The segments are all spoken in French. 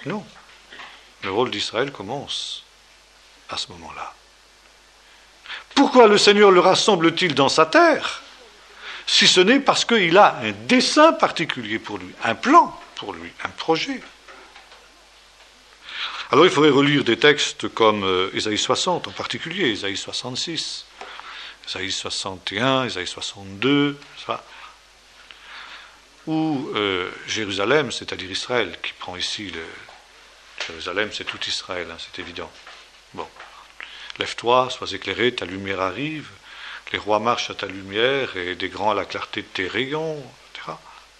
Non. Le rôle d'Israël commence à ce moment-là. Pourquoi le Seigneur le rassemble-t-il dans sa terre, si ce n'est parce qu'il a un dessein particulier pour lui, un plan pour lui, un projet. Alors il faudrait relire des textes comme Ésaïe 60 en particulier, Ésaïe 66, Ésaïe 61, Ésaïe 62, ça, où Jérusalem, c'est-à-dire Israël, qui prend ici Jérusalem, c'est tout Israël, hein, c'est évident. Bon. Lève-toi, sois éclairé, ta lumière arrive, les rois marchent à ta lumière, et des grands à la clarté de tes rayons, etc.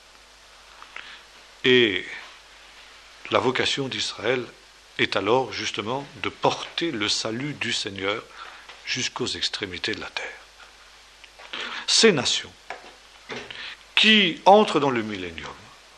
Et la vocation d'Israël est alors justement de porter le salut du Seigneur jusqu'aux extrémités de la terre. Ces nations qui entrent dans le millénium,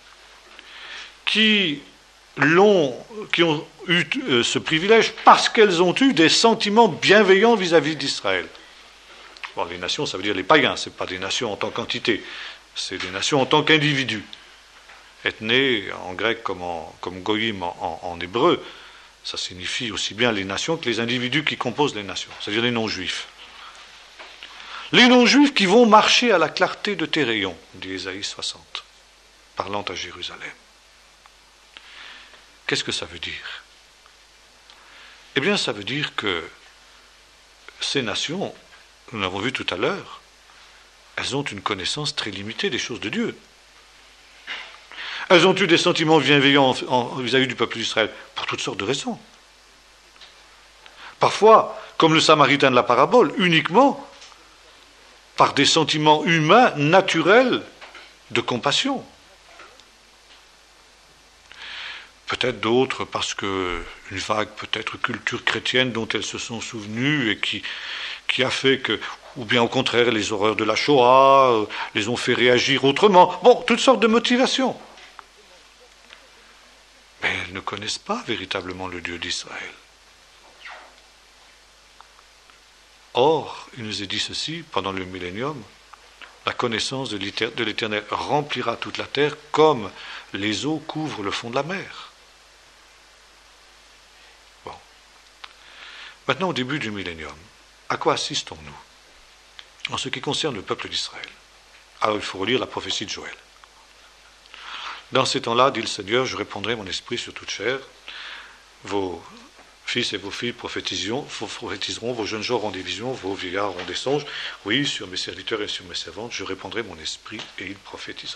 qui ont eu ce privilège parce qu'elles ont eu des sentiments bienveillants vis-à-vis d'Israël. Bon, les nations, ça veut dire les païens, ce n'est pas des nations en tant qu'entité, c'est des nations en tant qu'individus. Ethné, en grec comme goïm en hébreu, ça signifie aussi bien les nations que les individus qui composent les nations, c'est-à-dire les non-juifs. Les non-juifs qui vont marcher à la clarté de tes rayons, dit Ésaïe 60, parlant à Jérusalem. Qu'est-ce que ça veut dire? Eh bien, ça veut dire que ces nations, nous l'avons vu tout à l'heure, elles ont une connaissance très limitée des choses de Dieu. Elles ont eu des sentiments bienveillants vis-à-vis du peuple d'Israël, pour toutes sortes de raisons. Parfois, comme le Samaritain de la parabole, uniquement par des sentiments humains naturels de compassion. Peut-être d'autres parce qu'une vague peut-être culture chrétienne dont elles se sont souvenues et qui a fait que, ou bien au contraire les horreurs de la Shoah les ont fait réagir autrement. Bon, toutes sortes de motivations. Mais elles ne connaissent pas véritablement le Dieu d'Israël. Or, il nous est dit ceci, pendant le millénium, la connaissance de l'Éternel remplira toute la terre comme les eaux couvrent le fond de la mer. Bon. Maintenant, au début du millénium, à quoi assistons-nous en ce qui concerne le peuple d'Israël? Alors, il faut relire la prophétie de Joël. Dans ces temps-là, dit le Seigneur, je répandrai mon esprit sur toute chair. Vos fils et vos filles prophétiseront, vos jeunes gens auront des visions, vos vieillards auront des songes. Oui, sur mes serviteurs et sur mes servantes, je répandrai mon esprit et ils prophétiseront.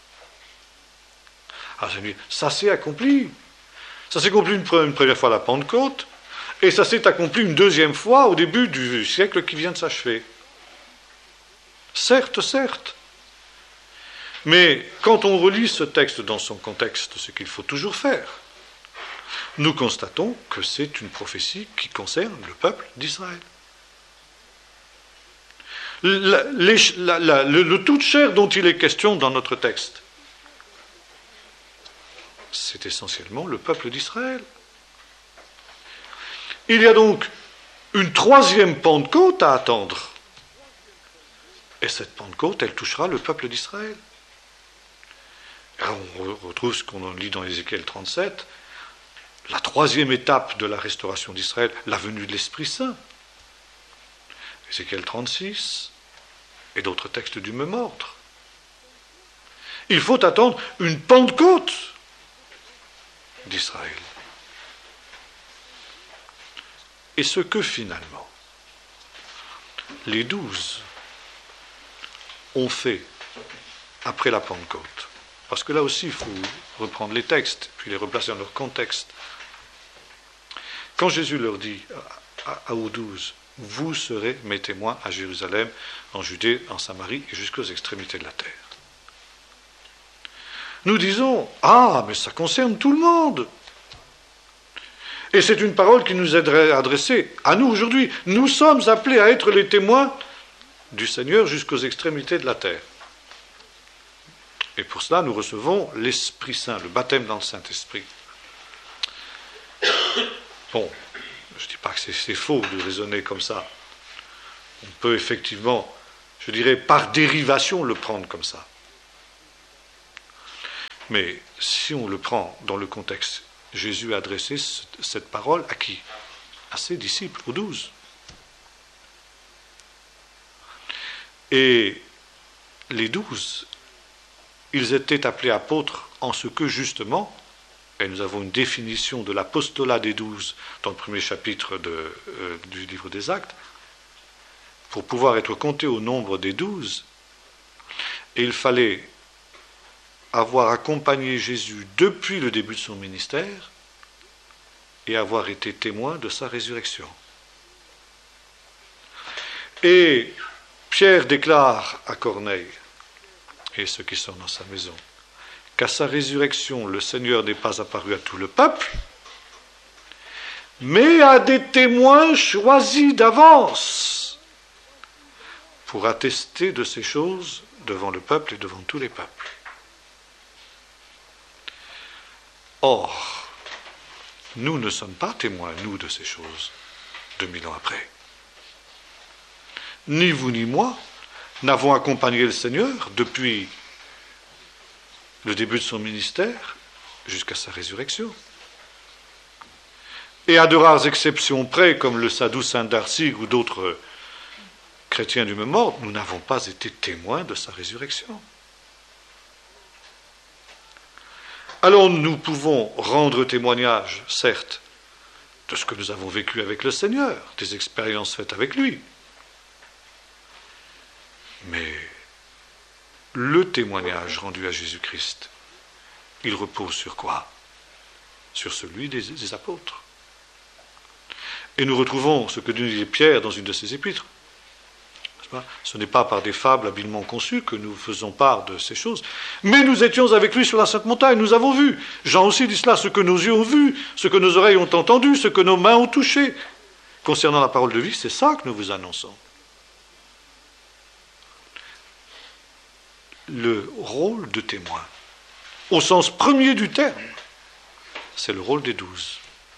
Alors, ça s'est accompli. Ça s'est accompli une première fois à la Pentecôte, et ça s'est accompli une deuxième fois au début du siècle qui vient de s'achever. Certes, certes. Mais quand on relit ce texte dans son contexte, ce qu'il faut toujours faire, nous constatons que c'est une prophétie qui concerne le peuple d'Israël. Le toute chair dont il est question dans notre texte, c'est essentiellement le peuple d'Israël. Il y a donc une troisième Pentecôte à attendre. Et cette Pentecôte, elle touchera le peuple d'Israël. Alors on retrouve ce qu'on lit dans Ézéchiel 37, la troisième étape de la restauration d'Israël, la venue de l'Esprit Saint. Ézéchiel 36 et d'autres textes du même ordre. Il faut attendre une Pentecôte d'Israël. Et ce que finalement les 12 ont fait après la Pentecôte, parce que là aussi il faut reprendre les textes, puis les replacer dans leur contexte. Quand Jésus leur dit aux 12, vous serez mes témoins à Jérusalem, en Judée, en Samarie et jusqu'aux extrémités de la terre. Nous disons, ah, mais ça concerne tout le monde. Et c'est une parole qui nous est adressée à nous aujourd'hui. Nous sommes appelés à être les témoins du Seigneur jusqu'aux extrémités de la terre. Et pour cela, nous recevons l'Esprit Saint, le baptême dans le Saint-Esprit. Bon, je ne dis pas que c'est faux de raisonner comme ça. On peut effectivement, je dirais, par dérivation, le prendre comme ça. Mais si on le prend dans le contexte Jésus a adressé cette parole à qui? À ses disciples, aux 12. Et les 12, ils étaient appelés apôtres en ce que justement, et nous avons une définition de l'apostolat des 12 dans le premier chapitre du livre des Actes, pour pouvoir être compté au nombre des 12, et il fallait avoir accompagné Jésus depuis le début de son ministère et avoir été témoin de sa résurrection. Et Pierre déclare à Corneille, et ceux qui sont dans sa maison, qu'à sa résurrection, le Seigneur n'est pas apparu à tout le peuple, mais à des témoins choisis d'avance pour attester de ces choses devant le peuple et devant tous les peuples. Or, nous ne sommes pas témoins, nous, de ces choses, 2000 ans après. Ni vous ni moi n'avons accompagné le Seigneur depuis le début de son ministère jusqu'à sa résurrection. Et à de rares exceptions près, comme le Sadhu Saint Darcy ou d'autres chrétiens du même ordre, nous n'avons pas été témoins de sa résurrection. Alors nous pouvons rendre témoignage, certes, de ce que nous avons vécu avec le Seigneur, des expériences faites avec lui. Mais le témoignage rendu à Jésus-Christ, il repose sur quoi? Sur celui des apôtres. Et nous retrouvons ce que nous disait Pierre dans une de ses épîtres. Ce n'est pas par des fables habilement conçues que nous faisons part de ces choses, mais nous étions avec lui sur la Sainte Montagne, nous avons vu. Jean aussi dit cela, ce que nos yeux ont vu, ce que nos oreilles ont entendu, ce que nos mains ont touché. Concernant la parole de vie, c'est ça que nous vous annonçons. Le rôle de témoin, au sens premier du terme, c'est le rôle des 12.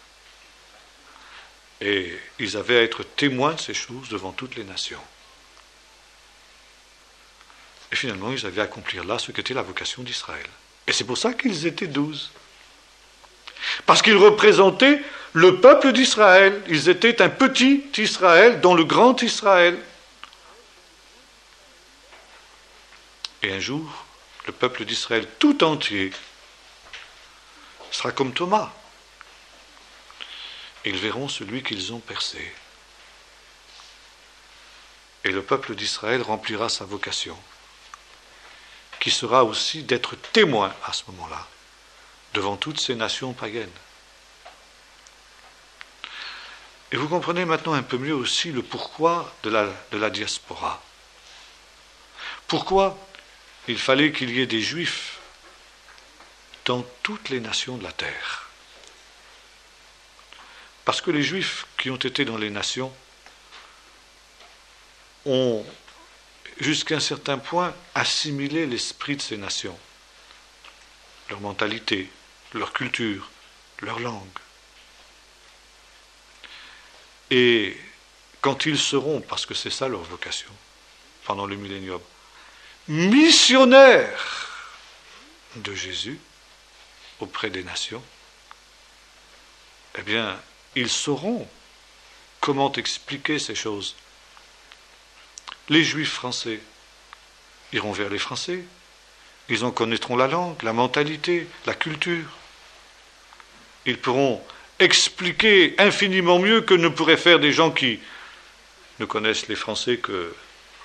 Et ils avaient à être témoins de ces choses devant toutes les nations. Et finalement, ils avaient à accomplir là ce qu'était la vocation d'Israël. Et c'est pour ça qu'ils étaient 12. Parce qu'ils représentaient le peuple d'Israël. Ils étaient un petit Israël dans le grand Israël. Et un jour, le peuple d'Israël tout entier sera comme Thomas. Ils verront celui qu'ils ont percé. Et le peuple d'Israël remplira sa vocation, qui sera aussi d'être témoin à ce moment-là, devant toutes ces nations païennes. Et vous comprenez maintenant un peu mieux aussi le pourquoi de la diaspora. Pourquoi il fallait qu'il y ait des Juifs dans toutes les nations de la terre. Parce que les Juifs qui ont été dans les nations ont, jusqu'à un certain point, assimilé l'esprit de ces nations, leur mentalité, leur culture, leur langue. Et quand ils seront, parce que c'est ça leur vocation, pendant le millénium, missionnaires de Jésus auprès des nations, eh bien, ils sauront comment expliquer ces choses. Les Juifs français iront vers les Français, ils en connaîtront la langue, la mentalité, la culture. Ils pourront expliquer infiniment mieux que ne pourraient faire des gens qui ne connaissent les Français que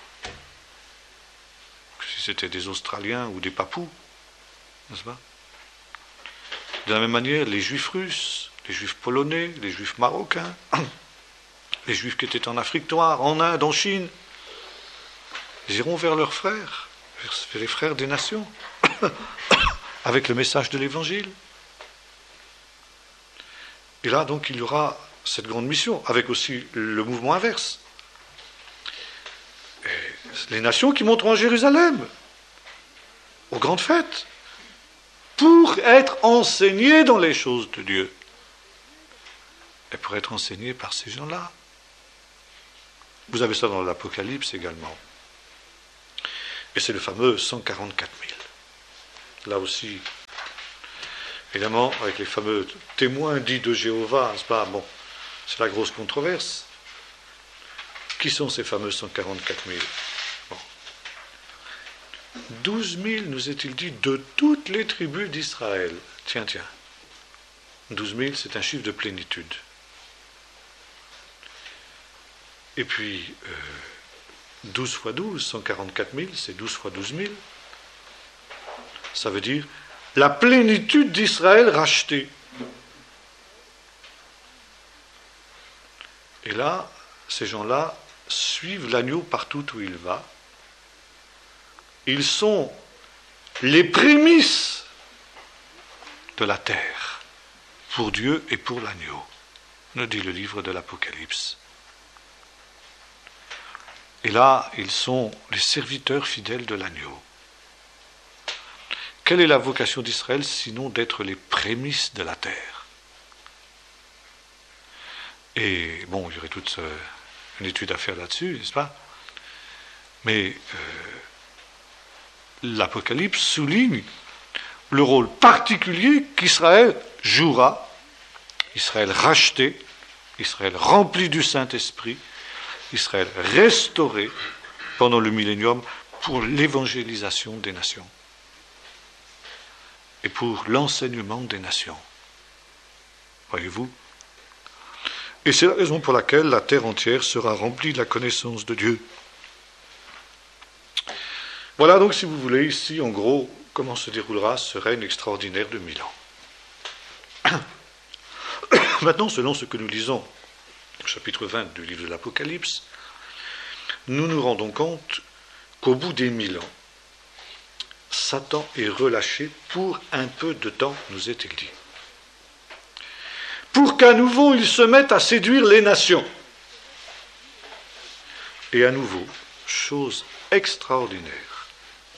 si c'était des Australiens ou des Papous, n'est-ce pas? De la même manière, les Juifs russes, les Juifs polonais, les Juifs marocains, les Juifs qui étaient en Afrique noire, en Inde, en Chine, ils iront vers leurs frères, vers les frères des nations, avec le message de l'Évangile. Et là, donc, il y aura cette grande mission, avec aussi le mouvement inverse. Et les nations qui monteront à Jérusalem, aux grandes fêtes, pour être enseignées dans les choses de Dieu. Et pour être enseignées par ces gens-là. Vous avez ça dans l'Apocalypse également. Et c'est le fameux 144 000. Là aussi, Évidemment, avec les fameux témoins dits de Jéhovah, n'est-ce pas? Bon, c'est la grosse controverse. Qui sont ces fameux 144 000? Bon. 12 000, nous est-il dit, de toutes les tribus d'Israël. Tiens. 12 000, c'est un chiffre de plénitude. Et puis, 12 fois 12, 144 000, c'est 12 fois 12 000. Ça veut dire la plénitude d'Israël rachetée. Et là, ces gens-là suivent l'agneau partout où il va. Ils sont les prémices de la terre pour Dieu et pour l'agneau, nous dit le livre de l'Apocalypse. Et là, ils sont les serviteurs fidèles de l'agneau. Quelle est la vocation d'Israël sinon d'être les prémices de la terre? Et bon, il y aurait toute une étude à faire là-dessus, n'est-ce pas? Mais l'Apocalypse souligne le rôle particulier qu'Israël jouera, Israël racheté, Israël rempli du Saint-Esprit, Israël restauré pendant le millénium pour l'évangélisation des nations et pour l'enseignement des nations. Voyez-vous? Et c'est la raison pour laquelle la terre entière sera remplie de la connaissance de Dieu. Voilà donc, si vous voulez, ici, en gros, comment se déroulera ce règne extraordinaire de 1000 ans. Maintenant, selon ce que nous lisons au chapitre 20 du livre de l'Apocalypse, nous nous rendons compte qu'au bout des 1000 ans, Satan est relâché pour un peu de temps, nous est-il dit. Pour qu'à nouveau il se mette à séduire les nations. Et à nouveau, chose extraordinaire,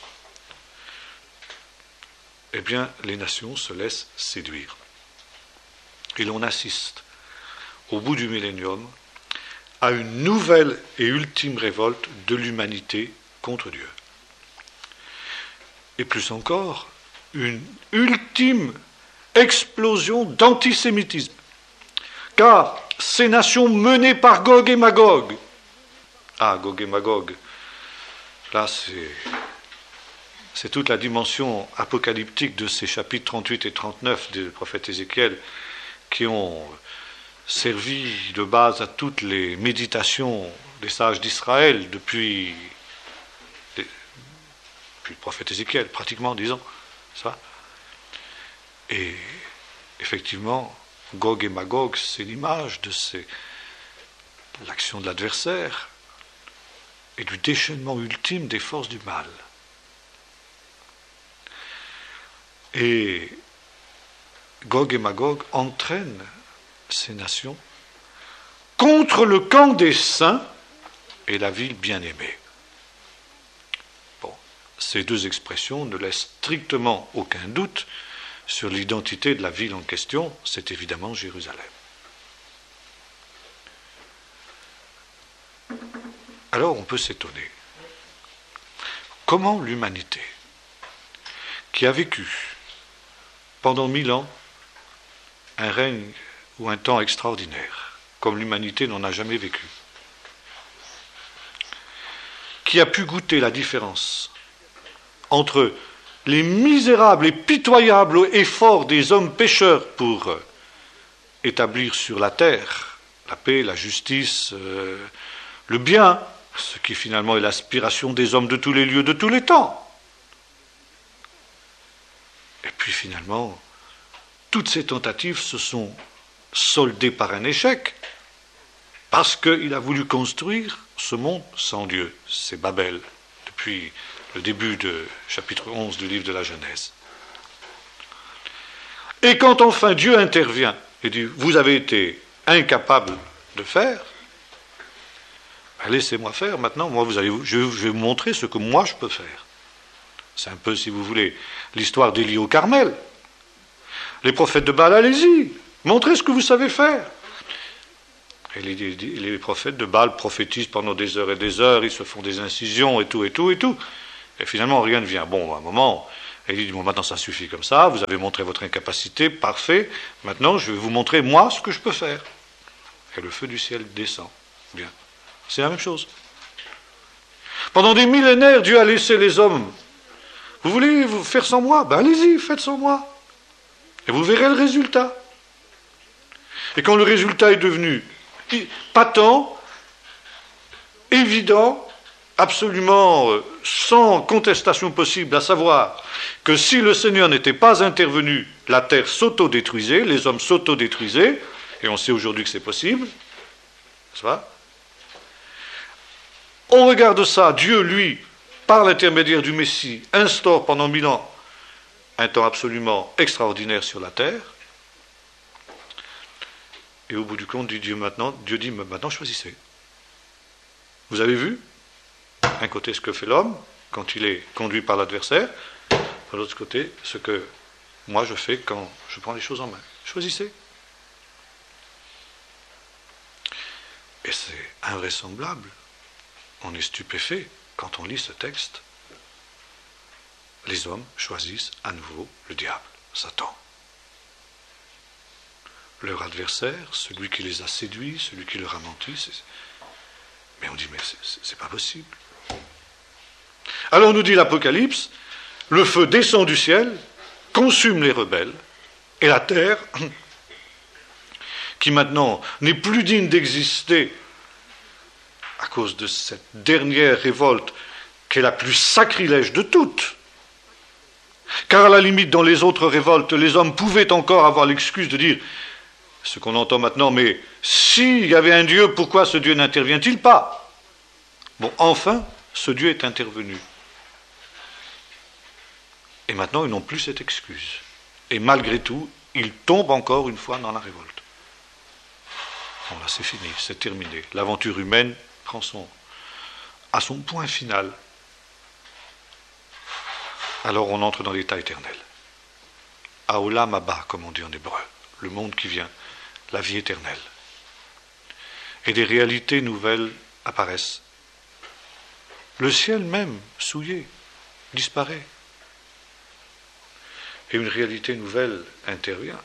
eh bien, les nations se laissent séduire. Et l'on assiste, au bout du millénium, à une nouvelle et ultime révolte de l'humanité contre Dieu. Et plus encore, une ultime explosion d'antisémitisme. Car ces nations menées par Gog et Magog, Gog et Magog, là c'est toute la dimension apocalyptique de ces chapitres 38 et 39 du prophète Ézéchiel qui ont servi de base à toutes les méditations des sages d'Israël depuis le prophète Ézéchiel, pratiquement, disons, ça. Et effectivement, Gog et Magog, c'est l'image de l'action de l'adversaire et du déchaînement ultime des forces du mal. Et Gog et Magog entraînent ces nations contre le camp des saints et la ville bien-aimée. Bon, ces deux expressions ne laissent strictement aucun doute sur l'identité de la ville en question, c'est évidemment Jérusalem. Alors on peut s'étonner. Comment l'humanité, qui a vécu pendant 1000 ans un règne ou un temps extraordinaire, comme l'humanité n'en a jamais vécu, qui a pu goûter la différence entre les misérables et pitoyables efforts des hommes pécheurs pour établir sur la terre la paix, la justice, le bien, ce qui finalement est l'aspiration des hommes de tous les lieux, de tous les temps. Et puis finalement, toutes ces tentatives se sont soldées par un échec, parce qu'il a voulu construire ce monde sans Dieu. C'est Babel, depuis le début du chapitre 11 du livre de la Genèse. Et quand enfin Dieu intervient et dit « Vous avez été incapable de faire, laissez-moi faire maintenant, je vais vous montrer ce que moi je peux faire. » C'est un peu, si vous voulez, l'histoire d'Élie au Carmel. Les prophètes de Baal, allez-y, montrez ce que vous savez faire. Et les prophètes de Baal prophétisent pendant des heures et des heures, ils se font des incisions et tout. Et finalement, rien ne vient. Bon, à un moment, Et il dit, bon, maintenant ça suffit comme ça, vous avez montré votre incapacité, parfait, maintenant je vais vous montrer moi ce que je peux faire. Et le feu du ciel descend. Bien. C'est la même chose. Pendant des millénaires, Dieu a laissé les hommes. Vous voulez vous faire sans moi? Ben allez-y, faites sans moi. Et vous verrez le résultat. Et quand le résultat est devenu patent, évident, absolument sans contestation possible, à savoir que si le Seigneur n'était pas intervenu, la terre s'autodétruisait, les hommes s'autodétruisaient, et on sait aujourd'hui que c'est possible, n'est-ce pas? Au regard de ça, Dieu, lui, par l'intermédiaire du Messie, instaure pendant 1000 ans un temps absolument extraordinaire sur la terre, et au bout du compte, Dieu dit maintenant choisissez. Vous avez vu, d'un côté ce que fait l'homme quand il est conduit par l'adversaire, de l'autre côté ce que moi je fais quand je prends les choses en main. Choisissez. Et c'est invraisemblable. On est stupéfait quand on lit ce texte. Les hommes choisissent à nouveau le diable, Satan. Leur adversaire, celui qui les a séduits, celui qui leur a menti. Mais on dit, mais c'est pas possible. Alors nous dit l'Apocalypse, le feu descend du ciel, consume les rebelles, et la terre, qui maintenant n'est plus digne d'exister à cause de cette dernière révolte qui est la plus sacrilège de toutes. Car à la limite, dans les autres révoltes, les hommes pouvaient encore avoir l'excuse de dire, ce qu'on entend maintenant, mais s'il y avait un Dieu, pourquoi ce Dieu n'intervient-il pas? Bon, enfin, ce Dieu est intervenu. Et maintenant, ils n'ont plus cette excuse. Et malgré tout, ils tombent encore une fois dans la révolte. Bon, là, c'est fini, c'est terminé. L'aventure humaine prend à son point final. Alors on entre dans l'état éternel. Haolam haba, comme on dit en hébreu, le monde qui vient, la vie éternelle. Et des réalités nouvelles apparaissent. Le ciel même, souillé, disparaît. Et une réalité nouvelle intervient.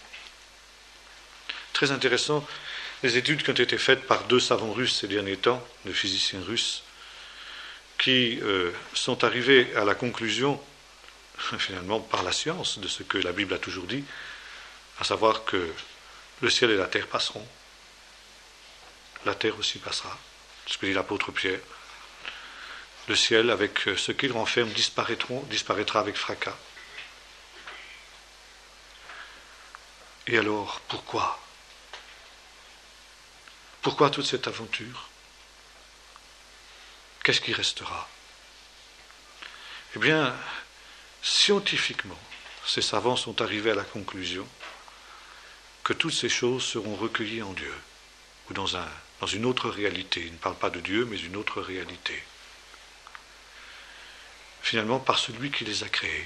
Très intéressant, les études qui ont été faites par 2 savants russes ces derniers temps, 2 physiciens russes, qui sont arrivés à la conclusion, finalement par la science, de ce que la Bible a toujours dit, à savoir que le ciel et la terre passeront. La terre aussi passera, ce que dit l'apôtre Pierre. Le ciel, avec ce qu'il renferme, disparaîtra avec fracas. Et alors, pourquoi? Pourquoi toute cette aventure? Qu'est-ce qui restera? Eh bien, scientifiquement, ces savants sont arrivés à la conclusion que toutes ces choses seront recueillies en Dieu, ou dans une autre réalité. Ils ne parlent pas de Dieu, mais une autre réalité. Finalement, par celui qui les a créés.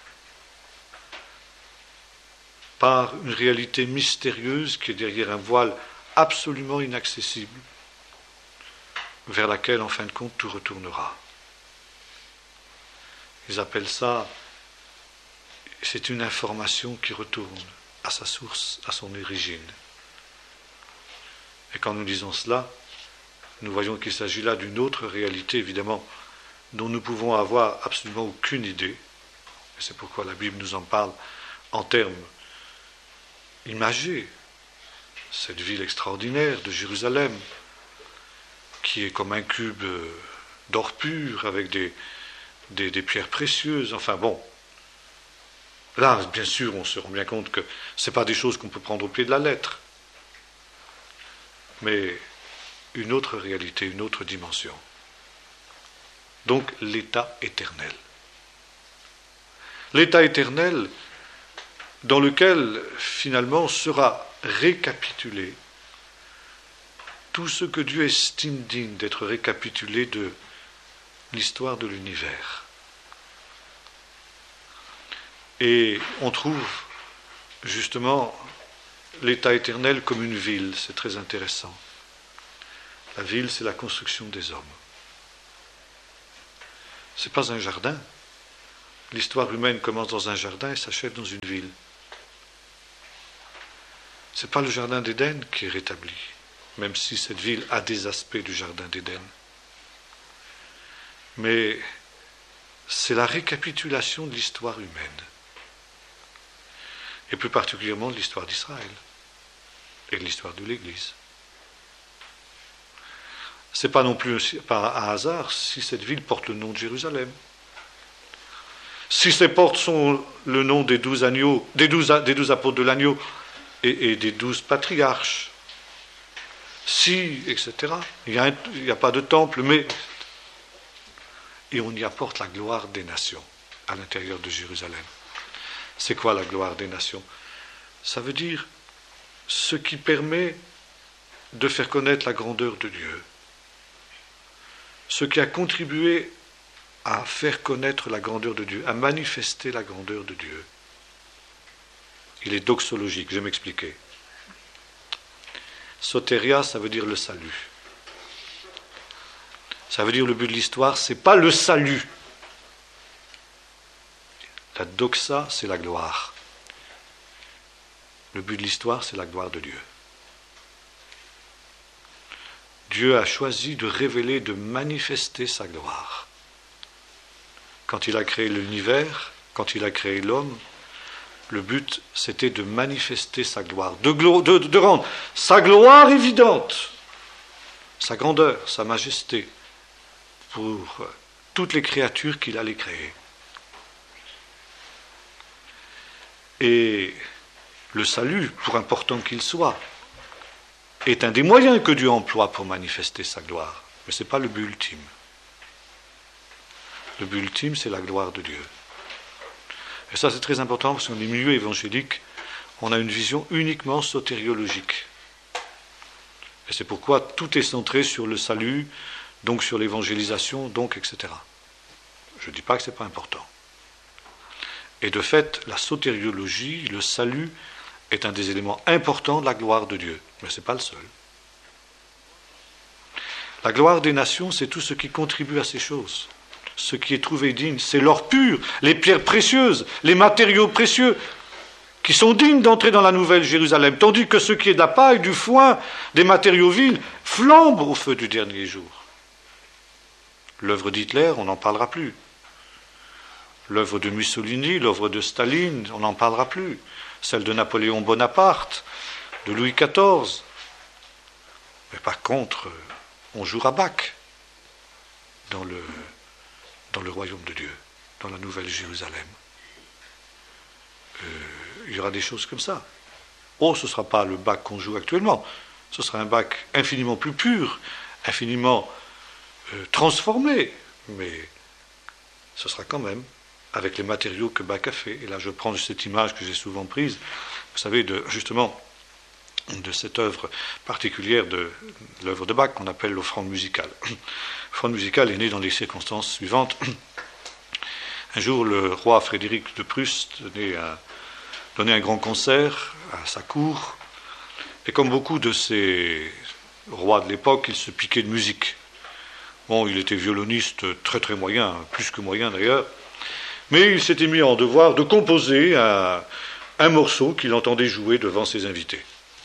Par une réalité mystérieuse qui est derrière un voile absolument inaccessible, vers laquelle, en fin de compte, tout retournera. Ils appellent ça, c'est une information qui retourne à sa source, à son origine. Et quand nous disons cela, nous voyons qu'il s'agit là d'une autre réalité, évidemment, dont nous pouvons avoir absolument aucune idée. Et c'est pourquoi la Bible nous en parle en termes imagés. Cette ville extraordinaire de Jérusalem, qui est comme un cube d'or pur, avec des pierres précieuses, enfin bon. Là, bien sûr, on se rend bien compte que ce n'est pas des choses qu'on peut prendre au pied de la lettre, mais une autre réalité, une autre dimension. Donc, l'état éternel. L'état éternel dans lequel, finalement, sera récapitulé tout ce que Dieu estime digne d'être récapitulé de l'histoire de l'univers. Et on trouve justement l'état éternel comme une ville, c'est très intéressant. La ville, c'est la construction des hommes. Ce n'est pas un jardin, l'histoire humaine commence dans un jardin et s'achève dans une ville. Ce n'est pas le jardin d'Éden qui est rétabli, même si cette ville a des aspects du jardin d'Éden. Mais c'est la récapitulation de l'histoire humaine, et plus particulièrement de l'histoire d'Israël et de l'histoire de l'Église. Ce n'est pas non plus par un hasard si cette ville porte le nom de Jérusalem. Si ces portes sont le nom des 12 agneaux, des 12 apôtres de l'agneau et des 12 patriarches. Si, etc. Il n'y a pas de temple, mais... Et on y apporte la gloire des nations à l'intérieur de Jérusalem. C'est quoi la gloire des nations? Ça veut dire ce qui permet de faire connaître la grandeur de Dieu. Ce qui a contribué à faire connaître la grandeur de Dieu, à manifester la grandeur de Dieu. Il est doxologique, je vais m'expliquer. Soteria, ça veut dire le salut. Ça veut dire le but de l'histoire, c'est pas le salut. La doxa, c'est la gloire. Le but de l'histoire, c'est la gloire de Dieu. Dieu a choisi de révéler, de manifester sa gloire. Quand il a créé l'univers, quand il a créé l'homme, le but, c'était de manifester sa gloire, de rendre sa gloire évidente, sa grandeur, sa majesté, pour toutes les créatures qu'il allait créer. Et le salut, pour important qu'il soit, est un des moyens que Dieu emploie pour manifester sa gloire. Mais ce n'est pas le but ultime. Le but ultime, c'est la gloire de Dieu. Et ça, c'est très important, parce que dans les milieux évangéliques, on a une vision uniquement sotériologique. Et c'est pourquoi tout est centré sur le salut, donc sur l'évangélisation, donc etc. Je ne dis pas que ce n'est pas important. Et de fait, la sotériologie, le salut, est un des éléments importants de la gloire de Dieu. Mais ce n'est pas le seul. La gloire des nations, c'est tout ce qui contribue à ces choses. Ce qui est trouvé digne, c'est l'or pur, les pierres précieuses, les matériaux précieux, qui sont dignes d'entrer dans la nouvelle Jérusalem, tandis que ce qui est de la paille, du foin, des matériaux vils, flambe au feu du dernier jour. L'œuvre d'Hitler, on n'en parlera plus. L'œuvre de Mussolini, l'œuvre de Staline, on n'en parlera plus. Celle de Napoléon Bonaparte, de Louis XIV. Mais par contre, on jouera Bach dans le royaume de Dieu, dans la nouvelle Jérusalem. Il y aura des choses comme ça. Oh, ce ne sera pas le Bach qu'on joue actuellement. Ce sera un Bach infiniment plus pur, infiniment transformé. Mais ce sera quand même avec les matériaux que Bach a fait. Et là, je prends cette image que j'ai souvent prise, vous savez, justement, de cette œuvre particulière de l'œuvre de Bach qu'on appelle l'offrande musicale. L'offrande musicale est née dans les circonstances suivantes. Un jour, le roi Frédéric de Prusse donnait un grand concert à sa cour, et comme beaucoup de ces rois de l'époque, il se piquait de musique. Bon, il était violoniste très très moyen, plus que moyen d'ailleurs, mais il s'était mis en devoir de composer un morceau qu'il entendait jouer devant ses invités.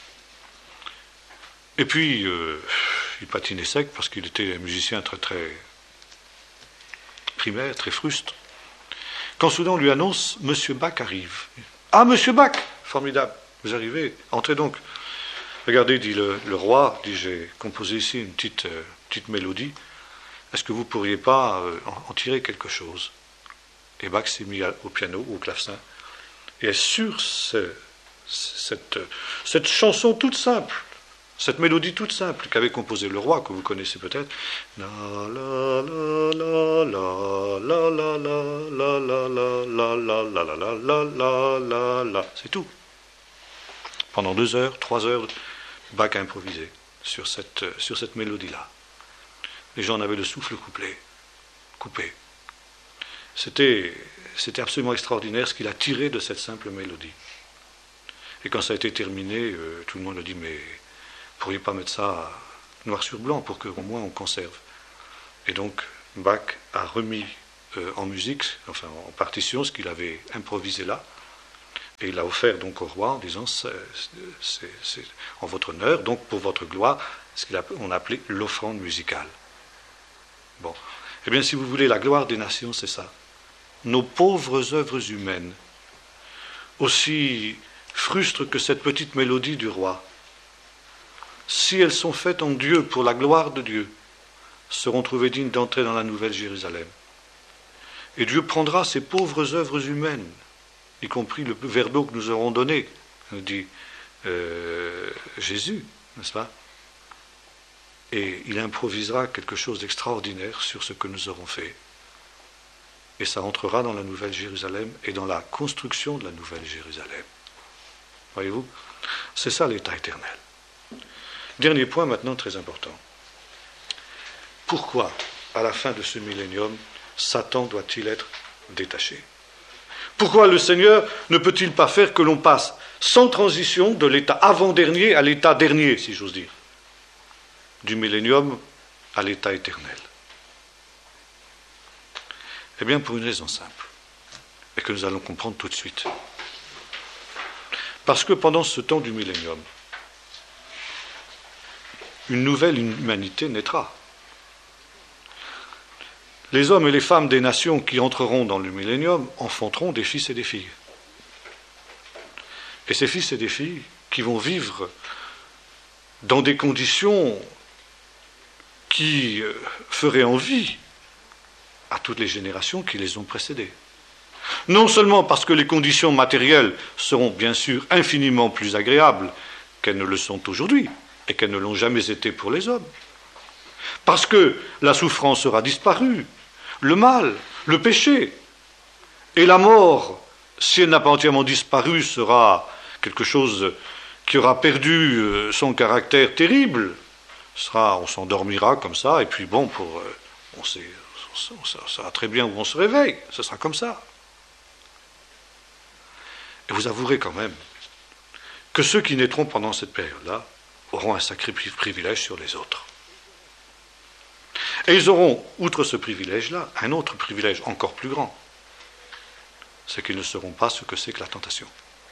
Et puis, il patinait sec parce qu'il était un musicien très très primaire, très fruste. Quand soudain on lui annonce « Monsieur Bach arrive ». « Ah, Monsieur Bach ! Formidable, vous arrivez, entrez donc. » Regardez, dit le roi, dit « J'ai composé ici une petite mélodie. Est-ce que vous ne pourriez pas en tirer quelque chose ?» Et Bach s'est mis au piano, au clavecin. Et sur cette chanson toute simple, cette mélodie toute simple qu'avait composée le roi, que vous connaissez peut-être, la la la la la la la la la la la la la la la la la la, c'est tout. Pendant 2 heures, 3 heures, Bach a improvisé sur cette mélodie-là. Les gens en avaient le souffle coupé. C'était absolument extraordinaire ce qu'il a tiré de cette simple mélodie. Et quand ça a été terminé, tout le monde a dit « Mais vous ne pourriez pas mettre ça noir sur blanc pour qu'au moins on conserve ?» Et donc Bach a remis en musique, enfin en partition, ce qu'il avait improvisé là. Et il l'a offert donc au roi en disant c'est en votre honneur, donc pour votre gloire, ce qu'on appelait l'offrande musicale. Bon. Eh bien, si vous voulez, la gloire des nations, c'est ça. Nos pauvres œuvres humaines, aussi frustres que cette petite mélodie du roi, si elles sont faites en Dieu pour la gloire de Dieu, seront trouvées dignes d'entrer dans la nouvelle Jérusalem. Et Dieu prendra ces pauvres œuvres humaines, y compris le verre d'eau que nous aurons donné, nous dit Jésus, n'est-ce pas? Et il improvisera quelque chose d'extraordinaire sur ce que nous aurons fait. Et ça entrera dans la nouvelle Jérusalem et dans la construction de la nouvelle Jérusalem. Voyez-vous? C'est ça l'état éternel. Dernier point maintenant très important. Pourquoi, à la fin de ce millénium, Satan doit-il être détaché? Pourquoi le Seigneur ne peut-il pas faire que l'on passe sans transition de l'état avant-dernier à l'état dernier, si j'ose dire, du millénium à l'état éternel? Eh bien, pour une raison simple, et que nous allons comprendre tout de suite. Parce que pendant ce temps du millénium, une nouvelle humanité naîtra. Les hommes et les femmes des nations qui entreront dans le millénium enfanteront des fils et des filles. Et ces fils et des filles qui vont vivre dans des conditions qui feraient envie à toutes les générations qui les ont précédées. Non seulement parce que les conditions matérielles seront bien sûr infiniment plus agréables qu'elles ne le sont aujourd'hui, et qu'elles ne l'ont jamais été pour les hommes, parce que la souffrance aura disparu, le mal, le péché, et la mort, si elle n'a pas entièrement disparu, sera quelque chose qui aura perdu son caractère terrible. On s'endormira comme ça, et puis bon, on saura très bien où on se réveille, ce sera comme ça. Et vous avouerez quand même que ceux qui naîtront pendant cette période-là auront un sacré privilège sur les autres. Et ils auront, outre ce privilège-là, un autre privilège encore plus grand. C'est qu'ils ne sauront pas ce que c'est que la tentation.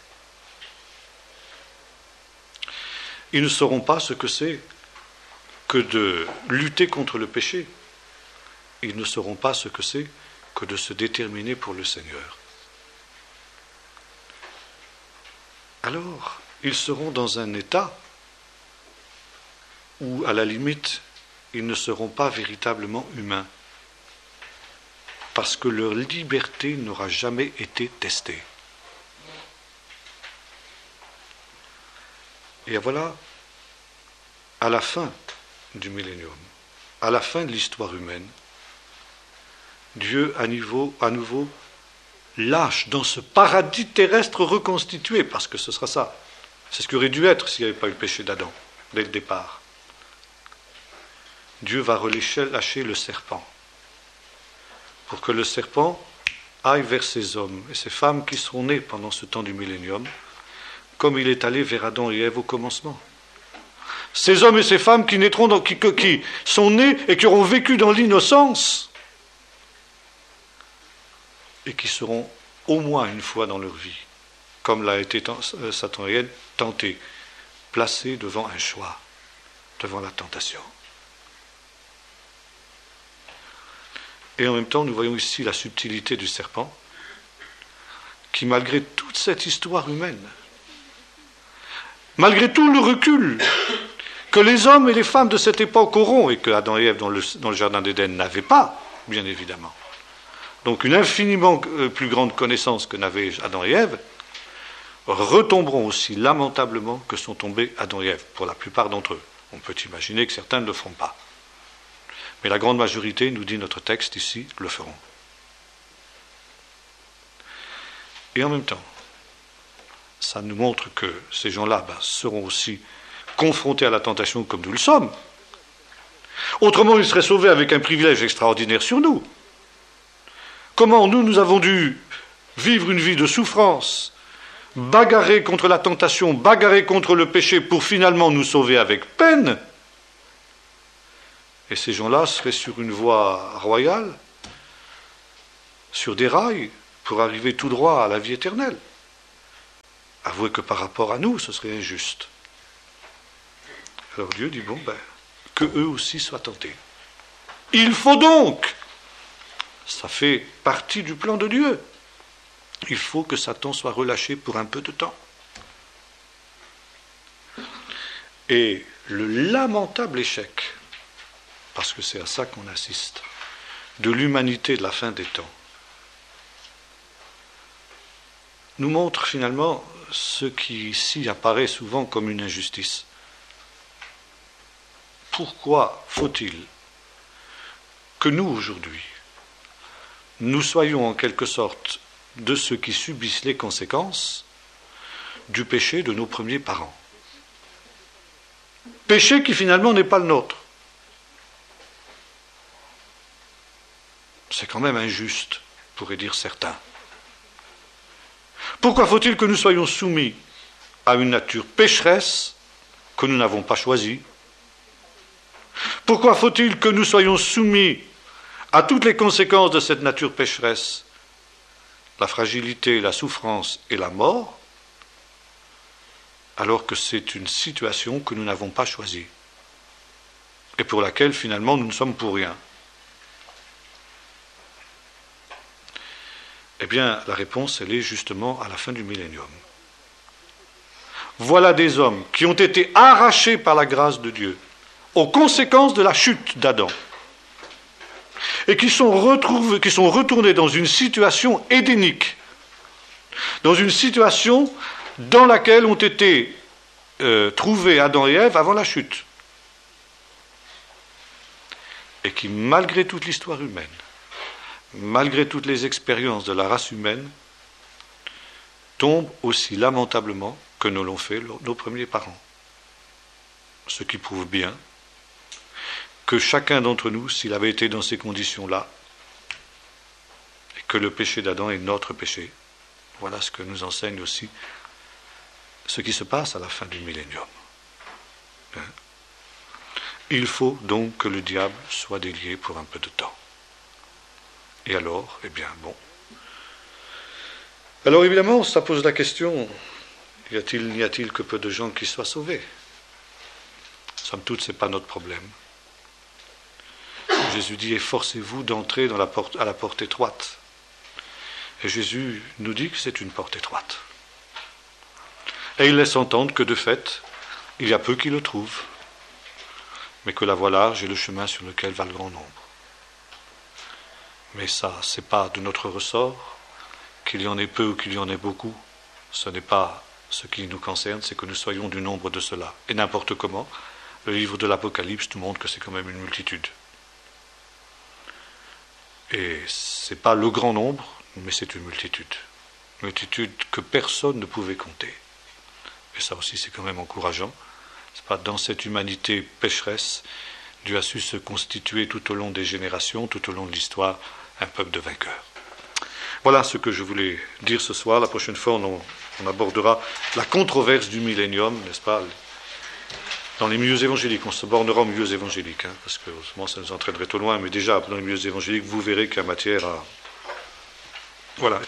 Ils ne sauront pas ce que c'est que de lutter contre le péché. Ils ne sauront pas ce que c'est que de se déterminer pour le Seigneur. Alors, ils seront dans un état où, à la limite, ils ne seront pas véritablement humains, parce que leur liberté n'aura jamais été testée. Et voilà, à la fin du millénium, à la fin de l'histoire humaine, Dieu à nouveau lâche dans ce paradis terrestre reconstitué, parce que ce sera ça. C'est ce qui aurait dû être s'il n'y avait pas eu le péché d'Adam, dès le départ. Dieu va relâcher le serpent, pour que le serpent aille vers ces hommes et ces femmes qui seront nés pendant ce temps du millénium, comme il est allé vers Adam et Ève au commencement. Ces hommes et ces femmes qui naîtront, qui sont nés et qui auront vécu dans l'innocence, et qui seront au moins une fois dans leur vie, comme l'a été Satan et Ève, tentés, placés devant un choix, devant la tentation. Et en même temps, nous voyons ici la subtilité du serpent, qui, malgré toute cette histoire humaine, malgré tout le recul que les hommes et les femmes de cette époque auront, et que Adam et Ève dans le jardin d'Éden n'avaient pas, bien évidemment, donc une infiniment plus grande connaissance que n'avaient Adam et Ève, retomberont aussi lamentablement que sont tombés Adam et Ève, pour la plupart d'entre eux. On peut imaginer que certains ne le feront pas. Mais la grande majorité, nous dit notre texte ici, le feront. Et en même temps, ça nous montre que ces gens-là seront aussi confrontés à la tentation comme nous le sommes. Autrement, ils seraient sauvés avec un privilège extraordinaire sur nous. Comment nous avons dû vivre une vie de souffrance, bagarrer contre la tentation, bagarrer contre le péché pour finalement nous sauver avec peine. Et ces gens-là seraient sur une voie royale sur des rails pour arriver tout droit à la vie éternelle. Avouez que par rapport à nous, ce serait injuste. Alors Dieu dit, que eux aussi soient tentés. Il faut donc, ça fait partie du plan de Dieu, il faut que Satan soit relâché pour un peu de temps. Et le lamentable échec, parce que c'est à ça qu'on assiste, de l'humanité de la fin des temps, nous montre finalement ce qui ici apparaît souvent comme une injustice. Pourquoi faut-il que nous, aujourd'hui, nous soyons en quelque sorte de ceux qui subissent les conséquences du péché de nos premiers parents? Péché qui finalement n'est pas le nôtre. C'est quand même injuste, pourraient dire certains. Pourquoi faut-il que nous soyons soumis à une nature pécheresse que nous n'avons pas choisie? Pourquoi faut-il que nous soyons soumis à toutes les conséquences de cette nature pécheresse, la fragilité, la souffrance et la mort, alors que c'est une situation que nous n'avons pas choisie et pour laquelle finalement nous ne sommes pour rien? Eh bien, la réponse, elle est justement à la fin du millénium. Voilà des hommes qui ont été arrachés par la grâce de Dieu aux conséquences de la chute d'Adam et qui sont retournés dans une situation édénique, dans une situation dans laquelle ont été trouvés Adam et Ève avant la chute, et qui, malgré toute l'histoire humaine, malgré toutes les expériences de la race humaine, tombent aussi lamentablement que nous l'ont fait nos premiers parents. Ce qui prouve bien que chacun d'entre nous, s'il avait été dans ces conditions-là, et que le péché d'Adam est notre péché, voilà ce que nous enseigne aussi ce qui se passe à la fin du millénium. Il faut donc que le diable soit délié pour un peu de temps. Et alors, Alors évidemment, ça pose la question, n'y a-t-il que peu de gens qui soient sauvés? Somme toute, ce n'est pas notre problème. Jésus dit, efforcez-vous d'entrer à la porte étroite. Et Jésus nous dit que c'est une porte étroite. Et il laisse entendre que de fait, il y a peu qui le trouvent, mais que la voie large est le chemin sur lequel va le grand nombre. Mais ça, c'est pas de notre ressort, qu'il y en ait peu ou qu'il y en ait beaucoup. Ce n'est pas ce qui nous concerne, c'est que nous soyons du nombre de cela. Et n'importe comment, le livre de l'Apocalypse nous montre que c'est quand même une multitude. Et ce n'est pas le grand nombre, mais c'est une multitude. Une multitude que personne ne pouvait compter. Et ça aussi, c'est quand même encourageant. C'est pas dans cette humanité pécheresse, Dieu a su se constituer tout au long des générations, tout au long de l'histoire, un peuple de vainqueurs. Voilà ce que je voulais dire ce soir. La prochaine fois, on abordera la controverse du millénium, n'est-ce pas, dans les milieux évangéliques. On se bornera aux milieux évangéliques, parce que autrement ça nous entraînerait trop loin, mais déjà dans les milieux évangéliques, vous verrez qu'il y a matière à... Voilà.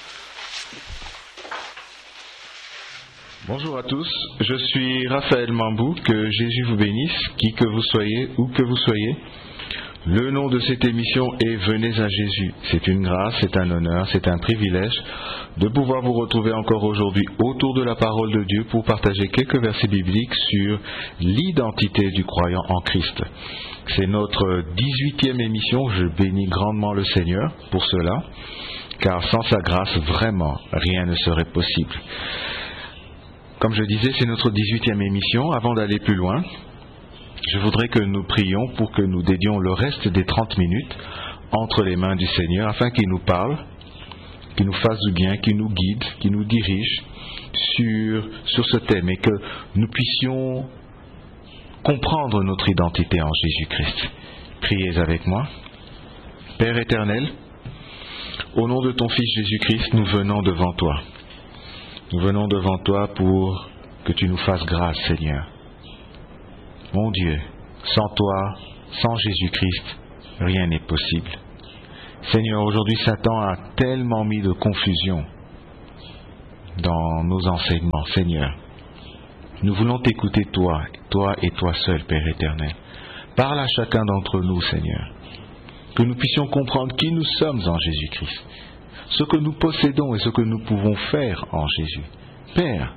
Bonjour à tous, je suis Raphaël Mambou, que Jésus vous bénisse, qui que vous soyez, où que vous soyez. Le nom de cette émission est Venez à Jésus. C'est une grâce, c'est un honneur, c'est un privilège de pouvoir vous retrouver encore aujourd'hui autour de la parole de Dieu pour partager quelques versets bibliques sur l'identité du croyant en Christ. C'est notre 18e émission, je bénis grandement le Seigneur pour cela, car sans sa grâce, vraiment, rien ne serait possible. Comme je disais, c'est notre 18e émission. Avant d'aller plus loin, je voudrais que nous prions pour que nous dédions le reste des 30 minutes entre les mains du Seigneur afin qu'il nous parle, qu'il nous fasse du bien, qu'il nous guide, qu'il nous dirige sur ce thème et que nous puissions comprendre notre identité en Jésus-Christ. Priez avec moi. Père éternel, au nom de ton Fils Jésus-Christ, nous venons devant toi. Nous venons devant toi pour que tu nous fasses grâce, Seigneur. Mon Dieu, sans toi, sans Jésus-Christ, rien n'est possible. Seigneur, aujourd'hui Satan a tellement mis de confusion dans nos enseignements. Seigneur, nous voulons t'écouter toi et toi seul, Père éternel. Parle à chacun d'entre nous, Seigneur, que nous puissions comprendre qui nous sommes en Jésus-Christ, ce que nous possédons et ce que nous pouvons faire en Jésus. Père,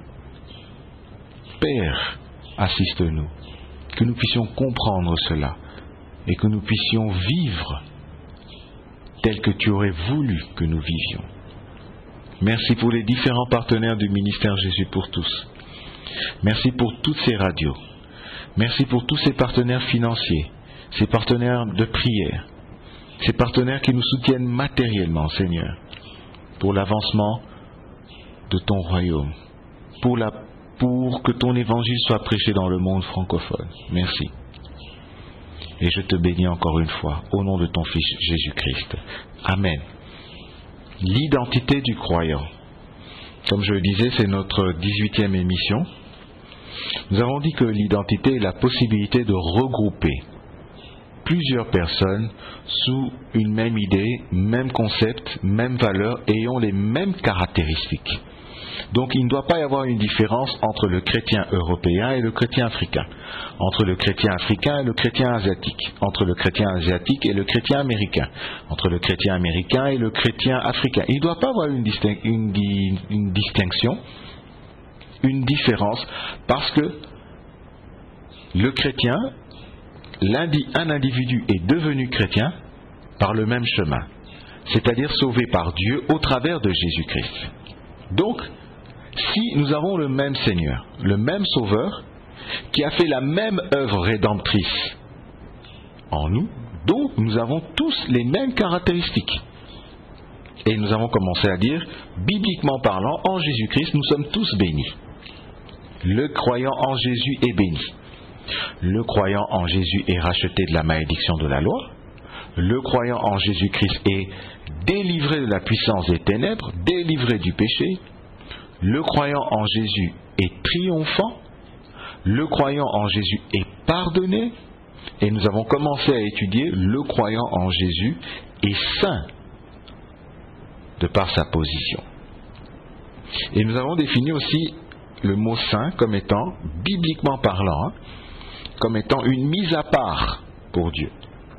assiste-nous, que nous puissions comprendre cela et que nous puissions vivre tel que tu aurais voulu que nous vivions. Merci pour les différents partenaires du ministère Jésus pour tous. Merci pour toutes ces radios. Merci pour tous ces partenaires financiers, ces partenaires de prière, ces partenaires qui nous soutiennent matériellement, Seigneur, pour l'avancement de ton royaume, pour que ton évangile soit prêché dans le monde francophone. Merci. Et je te bénis encore une fois, au nom de ton Fils Jésus-Christ. Amen. L'identité du croyant. Comme je le disais, c'est notre 18e émission. Nous avons dit que l'identité est la possibilité de regrouper plusieurs personnes sous une même idée, même concept, même valeur, ayant les mêmes caractéristiques. Donc il ne doit pas y avoir une différence entre le chrétien européen et le chrétien africain, entre le chrétien africain et le chrétien asiatique, entre le chrétien asiatique et le chrétien américain, entre le chrétien américain et le chrétien africain. Il ne doit pas y avoir une distinction, une différence, parce que le chrétien, un individu est devenu chrétien par le même chemin, c'est-à-dire sauvé par Dieu au travers de Jésus-Christ. Donc, si nous avons le même Seigneur, le même Sauveur, qui a fait la même œuvre rédemptrice en nous, donc nous avons tous les mêmes caractéristiques. Et nous avons commencé à dire, bibliquement parlant, en Jésus-Christ, nous sommes tous bénis. Le croyant en Jésus est béni. Le croyant en Jésus est racheté de la malédiction de la loi. Le croyant en Jésus-Christ est délivré de la puissance des ténèbres, délivré du péché. Le croyant en Jésus est triomphant. Le croyant en Jésus est pardonné. Et nous avons commencé à étudier le croyant en Jésus est saint de par sa position. Et nous avons défini aussi le mot saint comme étant, bibliquement parlant, comme étant une mise à part pour Dieu.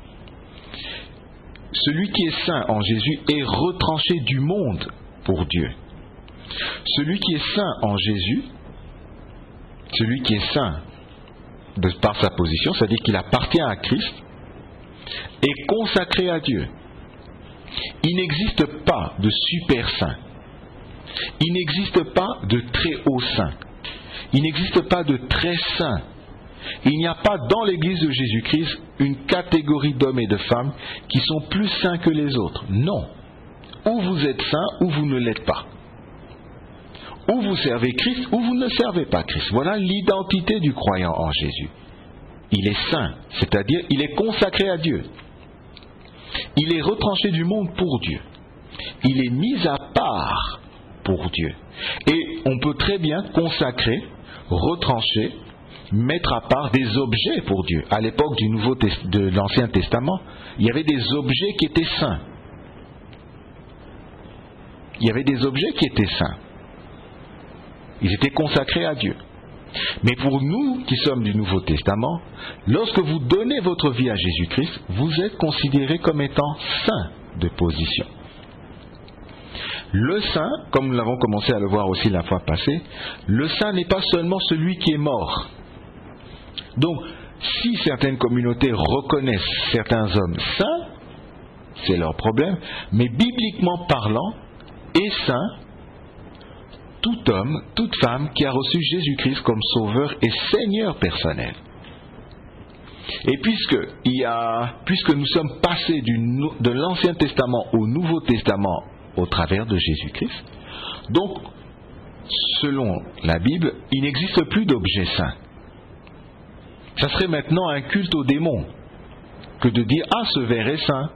Celui qui est saint en Jésus est retranché du monde pour Dieu. Celui qui est saint en Jésus, celui qui est saint de par sa position, c'est-à-dire qu'il appartient à Christ, est consacré à Dieu. Il n'existe pas de super saint. Il n'existe pas de très haut saint. Il n'existe pas de très saint. Il n'y a pas dans l'Église de Jésus-Christ une catégorie d'hommes et de femmes qui sont plus saints que les autres. Non. Ou vous êtes saint ou vous ne l'êtes pas. Ou vous servez Christ ou vous ne servez pas Christ. Voilà l'identité du croyant en Jésus. Il est saint, c'est-à-dire il est consacré à Dieu. Il est retranché du monde pour Dieu. Il est mis à part pour Dieu. Et on peut très bien consacrer, retrancher, mettre à part des objets pour Dieu. À l'époque de l'Ancien Testament, il y avait des objets qui étaient saints. Il y avait des objets qui étaient saints. Ils étaient consacrés à Dieu. Mais pour nous qui sommes du Nouveau Testament, lorsque vous donnez votre vie à Jésus-Christ, vous êtes considérés comme étant saints de position. Le saint, comme nous l'avons commencé à le voir aussi la fois passée, le saint n'est pas seulement celui qui est mort. Donc, si certaines communautés reconnaissent certains hommes saints, c'est leur problème, mais bibliquement parlant, est saint tout homme, toute femme qui a reçu Jésus-Christ comme sauveur et Seigneur personnel. Et puisque nous sommes passés de l'Ancien Testament au Nouveau Testament au travers de Jésus-Christ, donc, selon la Bible, il n'existe plus d'objet saint. Ça serait maintenant un culte aux démons que de dire « Ah, ce verre est saint,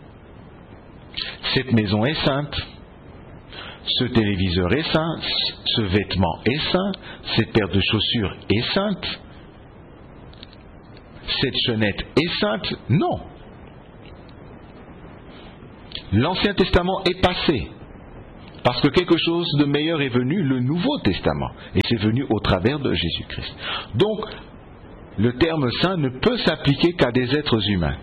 cette maison est sainte, ce téléviseur est saint, ce vêtement est saint, cette paire de chaussures est sainte, cette chenette est sainte. » Non. L'Ancien Testament est passé. Parce que quelque chose de meilleur est venu, le Nouveau Testament. Et c'est venu au travers de Jésus-Christ. Donc, le terme saint ne peut s'appliquer qu'à des êtres humains.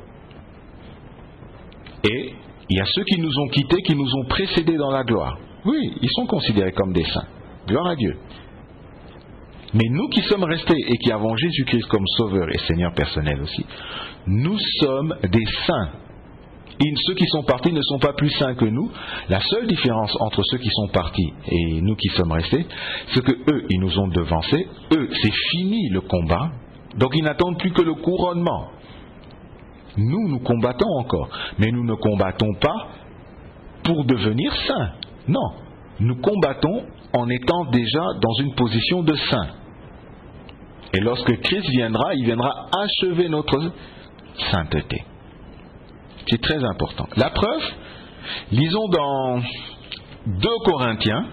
Et il y a ceux qui nous ont quittés, qui nous ont précédés dans la gloire. Oui, ils sont considérés comme des saints. Gloire à Dieu. Mais nous qui sommes restés et qui avons Jésus-Christ comme Sauveur et Seigneur personnel aussi, nous sommes des saints. Et ceux qui sont partis ne sont pas plus saints que nous. La seule différence entre ceux qui sont partis et nous qui sommes restés, c'est que eux, ils nous ont devancés. Eux, c'est fini le combat. Donc ils n'attendent plus que le couronnement. Nous, nous combattons encore. Mais nous ne combattons pas pour devenir saints. Non. Nous combattons en étant déjà dans une position de saint. Et lorsque Christ viendra, il viendra achever notre sainteté. C'est très important. La preuve, lisons dans 2 Corinthiens,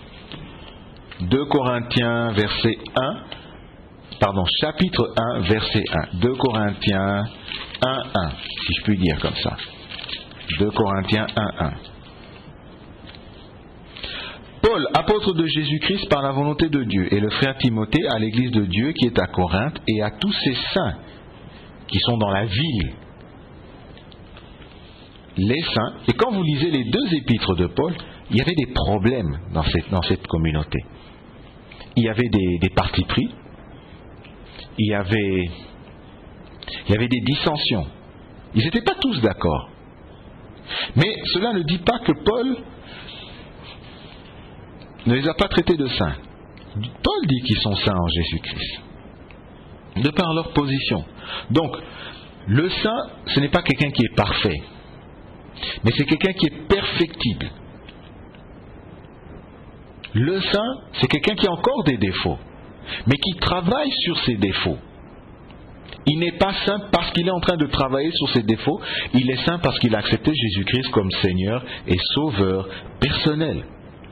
verset 1, chapitre 1, verset 1. 2 Corinthiens 1, 1, si je puis dire comme ça. 2 Corinthiens 1, 1. Paul, apôtre de Jésus-Christ par la volonté de Dieu, et le frère Timothée à l'église de Dieu qui est à Corinthe, et à tous ces saints qui sont dans la ville. Les saints, et quand vous lisez les 2 épîtres de Paul, il y avait des problèmes dans cette communauté. Il y avait des partis pris, il y avait des dissensions. Ils n'étaient pas tous d'accord. Mais cela ne dit pas que Paul ne les a pas traités de saints. Paul dit qu'ils sont saints en Jésus-Christ, de par leur position. Donc, le saint, ce n'est pas quelqu'un qui est parfait, mais c'est quelqu'un qui est perfectible. Le saint, c'est quelqu'un qui a encore des défauts, mais qui travaille sur ses défauts. Il n'est pas saint parce qu'il est en train de travailler sur ses défauts, il est saint parce qu'il a accepté Jésus-Christ comme Seigneur et Sauveur personnel.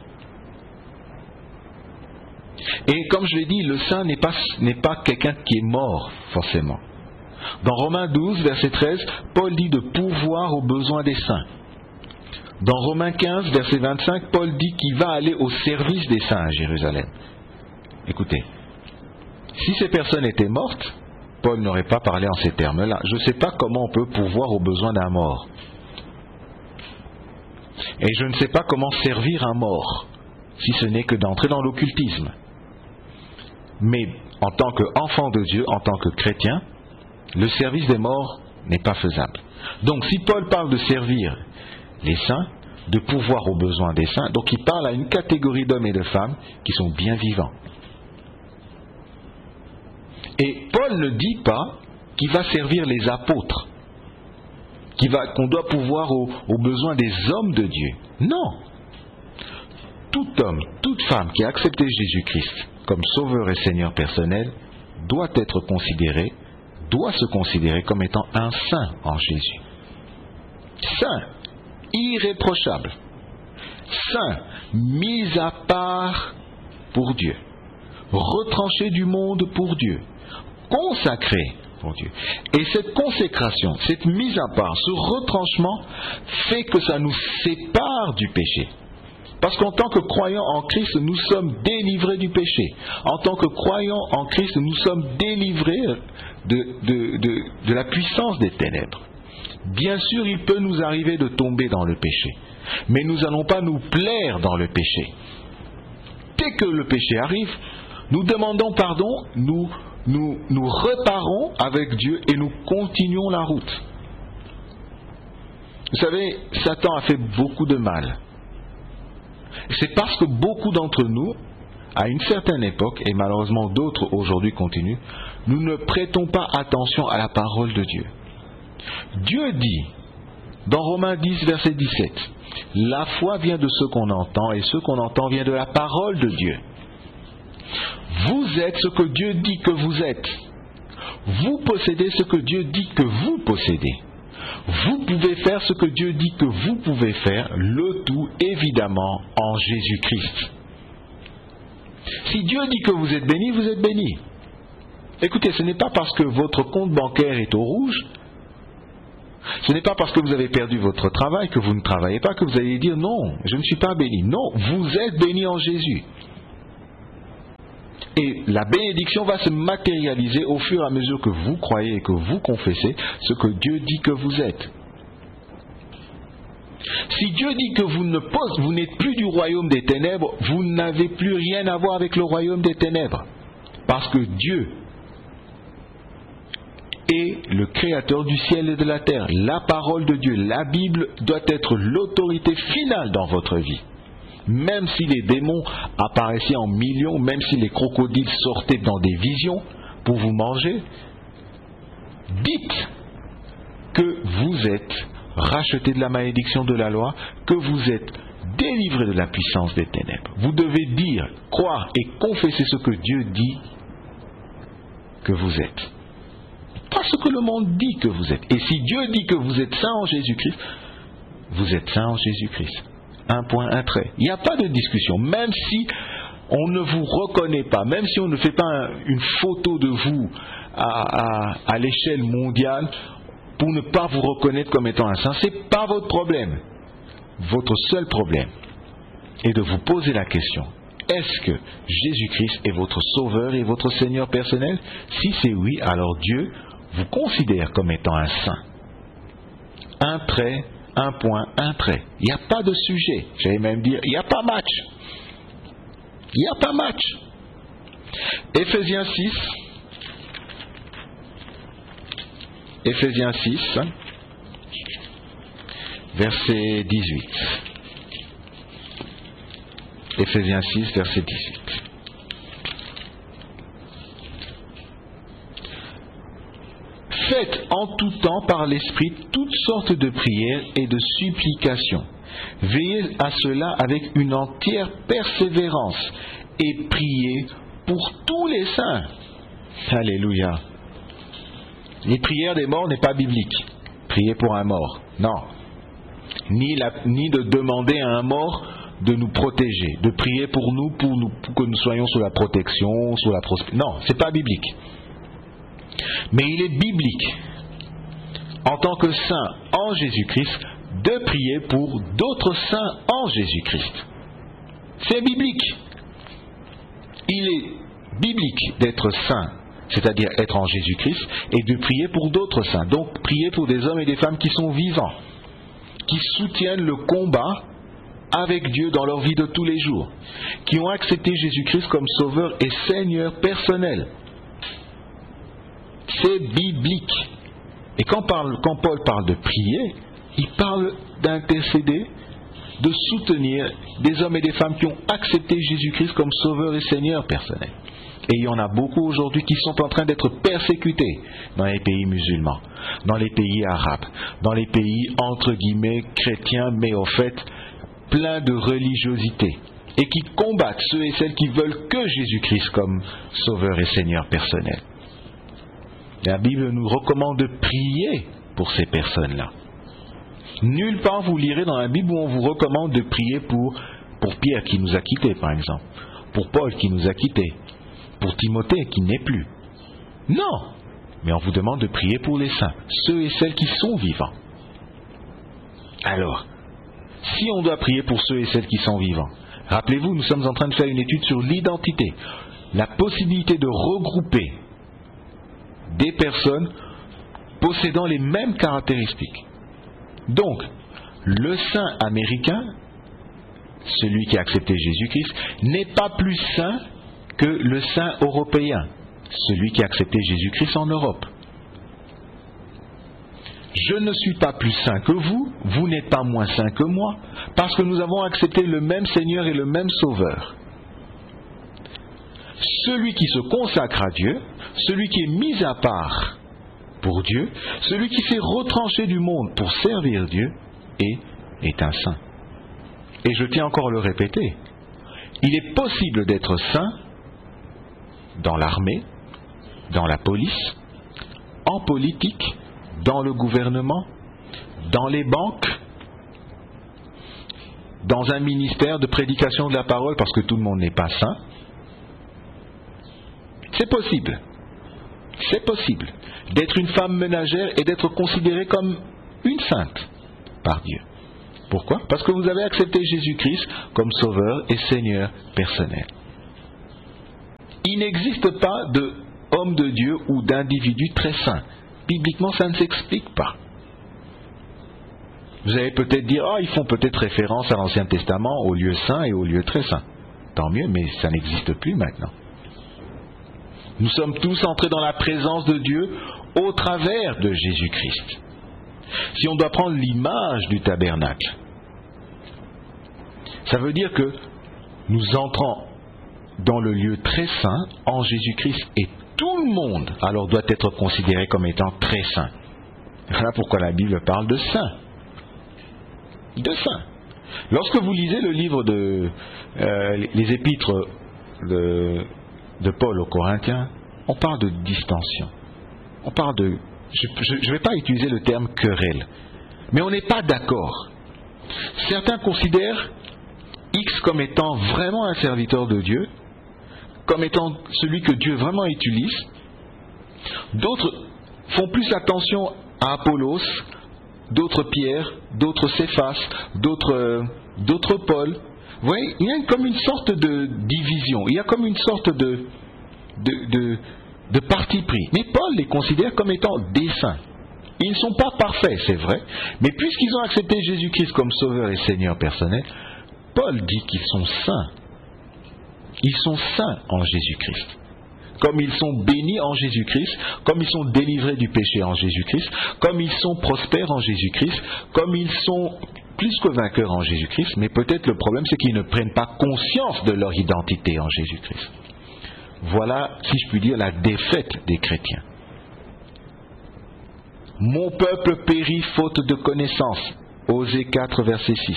Et comme je l'ai dit, le saint n'est pas quelqu'un qui est mort, forcément. Dans Romains 12, verset 13, Paul dit de pourvoir aux besoins des saints. Dans Romains 15, verset 25, Paul dit qu'il va aller au service des saints à Jérusalem. Écoutez, si ces personnes étaient mortes, Paul n'aurait pas parlé en ces termes-là. Je ne sais pas comment on peut pourvoir aux besoins d'un mort. Et je ne sais pas comment servir un mort, si ce n'est que d'entrer dans l'occultisme. Mais en tant qu'enfant de Dieu, en tant que chrétien, le service des morts n'est pas faisable. Donc si Paul parle de servir les saints, de pourvoir aux besoins des saints, donc il parle à une catégorie d'hommes et de femmes qui sont bien vivants. Et Paul ne dit pas qu'il va servir les apôtres, qu'on doit pourvoir aux besoins des hommes de Dieu. Non. Tout homme, toute femme qui a accepté Jésus-Christ comme Sauveur et Seigneur personnel doit se considérer comme étant un saint en Jésus. Saint, irréprochable. Saint, mis à part pour Dieu. Retranché du monde pour Dieu. Consacré pour Dieu. Et cette consécration, cette mise à part, ce retranchement fait que ça nous sépare du péché. Parce qu'en tant que croyants en Christ, nous sommes délivrés du péché. En tant que croyants en Christ, nous sommes délivrés de la puissance des ténèbres. Bien sûr, il peut nous arriver de tomber dans le péché, mais nous n'allons pas nous plaire dans le péché. Dès que le péché arrive, nous demandons pardon, nous reparons avec Dieu et nous continuons la route. Vous savez, Satan a fait beaucoup de mal. C'est parce que beaucoup d'entre nous, à une certaine époque, et malheureusement d'autres aujourd'hui continuent, nous ne prêtons pas attention à la parole de Dieu. Dieu dit, dans Romains 10, verset 17, « La foi vient de ce qu'on entend, et ce qu'on entend vient de la parole de Dieu. Vous êtes ce que Dieu dit que vous êtes. Vous possédez ce que Dieu dit que vous possédez. Vous pouvez faire ce que Dieu dit que vous pouvez faire, le tout évidemment en Jésus-Christ. Si Dieu dit que vous êtes béni, vous êtes béni. Écoutez, ce n'est pas parce que votre compte bancaire est au rouge Ce n'est pas parce que vous avez perdu votre travail que vous ne travaillez pas que vous allez dire non, je ne suis pas béni. Non, vous êtes béni en Jésus. Et la bénédiction va se matérialiser au fur et à mesure que vous croyez et que vous confessez ce que Dieu dit que vous êtes. Si Dieu dit que vous n'êtes plus du royaume des ténèbres, vous n'avez plus rien à voir avec le royaume des ténèbres. Parce que Dieu est le créateur du ciel et de la terre. La parole de Dieu, la Bible, doit être l'autorité finale dans votre vie. Même si les démons apparaissaient en millions, même si les crocodiles sortaient dans des visions pour vous manger, dites que vous êtes racheté de la malédiction de la loi, que vous êtes délivré de la puissance des ténèbres. Vous devez dire, croire et confesser ce que Dieu dit que vous êtes. Pas ce que le monde dit que vous êtes. Et si Dieu dit que vous êtes saint en Jésus-Christ, vous êtes saint en Jésus-Christ. Un point, un trait. Il n'y a pas de discussion. Même si on ne vous reconnaît pas, même si on ne fait pas une photo de vous à l'échelle mondiale pour ne pas vous reconnaître comme étant un saint, ce n'est pas votre problème. Votre seul problème est de vous poser la question: est-ce que Jésus-Christ est votre sauveur et votre Seigneur personnel? Si c'est oui, alors Dieu vous considère comme étant un saint. Un trait, un point, un trait. Il n'y a pas de sujet. J'allais même dire, il n'y a pas match. Il n'y a pas match. Éphésiens 6. Éphésiens 6, verset 18. Éphésiens 6, verset 18. Faites en tout temps par l'Esprit toutes sortes de prières et de supplications. Veillez à cela avec une entière persévérance et priez pour tous les saints. Alléluia. Les prières des morts n'est pas biblique. Prier pour un mort, non. Ni de demander à un mort de nous protéger, de prier pour que nous soyons sous la protection, sous la prospérité. Non, c'est pas biblique. Mais il est biblique, en tant que saint en Jésus-Christ, de prier pour d'autres saints en Jésus-Christ. C'est biblique. Il est biblique d'être saint, c'est-à-dire être en Jésus-Christ, et de prier pour d'autres saints. Donc prier pour des hommes et des femmes qui sont vivants, qui soutiennent le combat avec Dieu dans leur vie de tous les jours, qui ont accepté Jésus-Christ comme sauveur et Seigneur personnel. C'est biblique. Et quand Paul parle de prier, il parle d'intercéder, de soutenir des hommes et des femmes qui ont accepté Jésus-Christ comme sauveur et Seigneur personnel. Et il y en a beaucoup aujourd'hui qui sont en train d'être persécutés dans les pays musulmans, dans les pays arabes, dans les pays entre guillemets chrétiens, mais au fait plein de religiosité, et qui combattent ceux et celles qui veulent que Jésus-Christ comme sauveur et Seigneur personnel. La Bible nous recommande de prier pour ces personnes-là. Nulle part vous lirez dans la Bible où on vous recommande de prier pour Pierre qui nous a quittés, par exemple, pour Paul qui nous a quittés, pour Timothée qui n'est plus. Non, mais on vous demande de prier pour les saints, ceux et celles qui sont vivants. Alors, si on doit prier pour ceux et celles qui sont vivants, rappelez-vous, nous sommes en train de faire une étude sur l'identité, la possibilité de regrouper des personnes possédant les mêmes caractéristiques. Donc, le saint américain, celui qui a accepté Jésus-Christ, n'est pas plus saint que le saint européen, celui qui a accepté Jésus-Christ en Europe. Je ne suis pas plus saint que vous, vous n'êtes pas moins saint que moi, parce que nous avons accepté le même Seigneur et le même Sauveur. Celui qui se consacre à Dieu, celui qui est mis à part pour Dieu, celui qui s'est retranché du monde pour servir Dieu, est un saint. Et je tiens encore à le répéter, il est possible d'être saint dans l'armée, dans la police, en politique, dans le gouvernement, dans les banques, dans un ministère de prédication de la parole, parce que tout le monde n'est pas saint. C'est possible. C'est possible d'être une femme ménagère et d'être considérée comme une sainte par Dieu. Pourquoi? Parce que vous avez accepté Jésus-Christ comme sauveur et Seigneur personnel. Il n'existe pas d'homme de Dieu ou d'individu très saint. Bibliquement, ça ne s'explique pas. Vous allez peut-être dire, ils font peut-être référence à l'Ancien Testament, aux lieux saints et aux lieux très saints. Tant mieux, mais ça n'existe plus maintenant. Nous sommes tous entrés dans la présence de Dieu au travers de Jésus-Christ. Si on doit prendre l'image du tabernacle, ça veut dire que nous entrons dans le lieu très saint en Jésus-Christ et tout le monde alors doit être considéré comme étant très saint. Voilà pourquoi la Bible parle de saint. De saint. Lorsque vous lisez le livre les épîtres de Paul aux Corinthiens, on parle de distension. On parle de... Je ne vais pas utiliser le terme querelle, mais on n'est pas d'accord. Certains considèrent X comme étant vraiment un serviteur de Dieu, comme étant celui que Dieu vraiment utilise. D'autres font plus attention à Apollos, d'autres Pierre, d'autres Céphas, d'autres Paul. Vous voyez, il y a comme une sorte de division, il y a comme une sorte de parti pris. Mais Paul les considère comme étant des saints. Ils ne sont pas parfaits, c'est vrai, mais puisqu'ils ont accepté Jésus-Christ comme sauveur et Seigneur personnel, Paul dit qu'ils sont saints. Ils sont saints en Jésus-Christ. Comme ils sont bénis en Jésus-Christ, comme ils sont délivrés du péché en Jésus-Christ, comme ils sont prospères en Jésus-Christ, comme ils sont plus que vainqueurs en Jésus-Christ, mais peut-être le problème c'est qu'ils ne prennent pas conscience de leur identité en Jésus-Christ. Voilà, si je puis dire, la défaite des chrétiens. Mon peuple périt faute de connaissance. Osée 4, verset 6.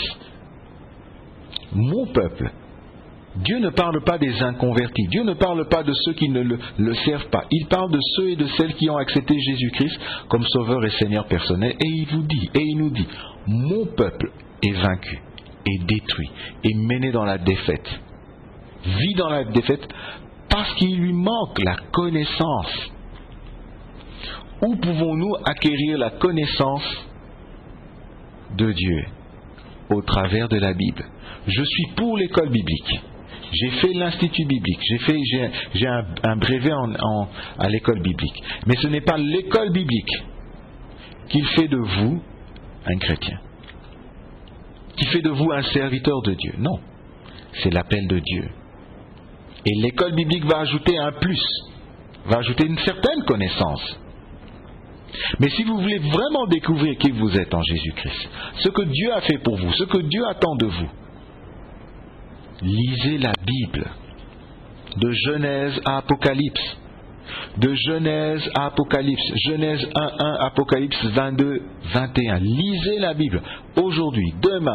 Mon peuple. Dieu ne parle pas des inconvertis. Dieu ne parle pas de ceux qui ne le servent pas. Il parle de ceux et de celles qui ont accepté Jésus-Christ comme sauveur et Seigneur personnel. Et il nous dit, mon peuple est vaincu, est détruit, est mené dans la défaite. Vit dans la défaite parce qu'il lui manque la connaissance. Où pouvons-nous acquérir la connaissance de Dieu? Au travers de la Bible. Je suis pour l'école biblique. J'ai fait l'institut biblique. J'ai un brevet à l'école biblique. Mais ce n'est pas l'école biblique qui fait de vous un chrétien. Qui fait de vous un serviteur de Dieu. Non. C'est l'appel de Dieu. Et l'école biblique va ajouter un plus. Va ajouter une certaine connaissance. Mais si vous voulez vraiment découvrir qui vous êtes en Jésus-Christ, ce que Dieu a fait pour vous, ce que Dieu attend de vous, lisez la Bible, de Genèse à Apocalypse, de Genèse à Apocalypse, Genèse 1, Apocalypse 22, 21. Lisez la Bible, aujourd'hui, demain,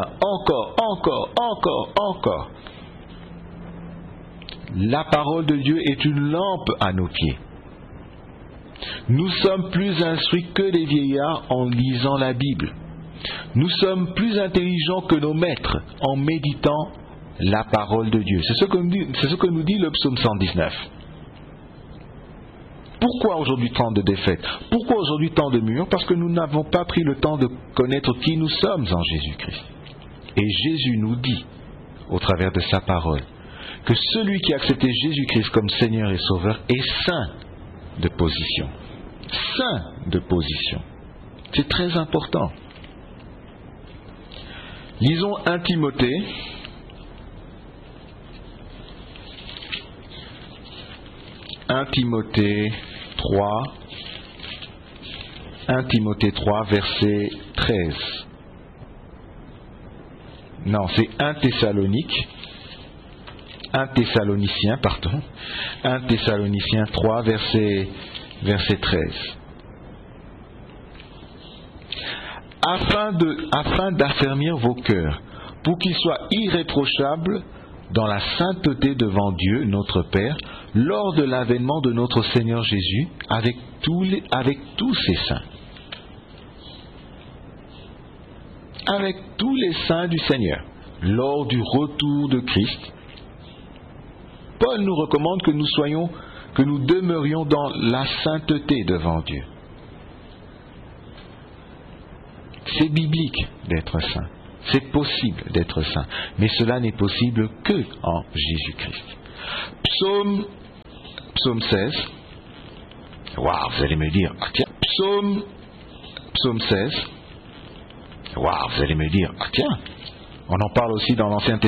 encore. La parole de Dieu est une lampe à nos pieds. Nous sommes plus instruits que les vieillards en lisant la Bible. Nous sommes plus intelligents que nos maîtres en méditant la parole de Dieu. C'est ce que nous dit le psaume 119. Pourquoi aujourd'hui tant de défaites? Pourquoi aujourd'hui tant de murs? Parce que nous n'avons pas pris le temps de connaître qui nous sommes en Jésus-Christ. Et Jésus nous dit, au travers de sa parole, que celui qui a accepté Jésus-Christ comme Seigneur et Sauveur est saint de position. Saint de position. C'est très important. Lisons 1 Timothée. 1 Timothée 3, verset 13. Non, c'est 1 Thessaloniciens 3, verset 13. Afin d'affermir vos cœurs, pour qu'ils soient irréprochables dans la sainteté devant Dieu, notre Père, lors de l'avènement de notre Seigneur Jésus, avec tous ses saints. Avec tous les saints du Seigneur, lors du retour de Christ. Paul nous recommande que nous demeurions dans la sainteté devant Dieu. C'est biblique d'être saint. C'est possible d'être saint. Mais cela n'est possible que en Jésus-Christ. Psaume 16. Waouh, vous allez me dire, ah tiens, Psaume 16. Waouh, vous allez me dire, ah tiens, on en parle aussi dans l'Ancien Testament.